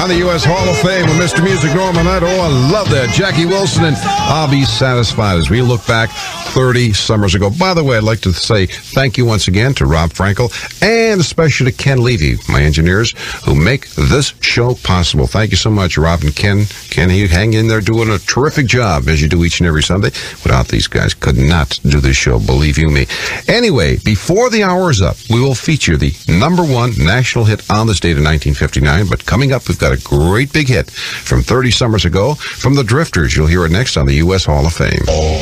on the U.S. Hall of Fame with Mr. Music Norman Knight. Oh, I love that. Jackie Wilson and I'll Be Satisfied as we look back 30 summers ago. By the way, I'd like to say thank you once again to Rob Frankel and especially to Ken Levy, my engineers, who make this show possible. Thank you so much, Rob and Ken. Ken, you hang in there doing a terrific job as you do each and every Sunday. Without these guys, could not do this show, believe you me. Anyway, before the hour is up, we will feature the #1 national hit on this date in 1959. But coming up, we've got a great big hit from 30 summers ago from the Drifters. You'll hear it next on the U.S. Hall of Fame.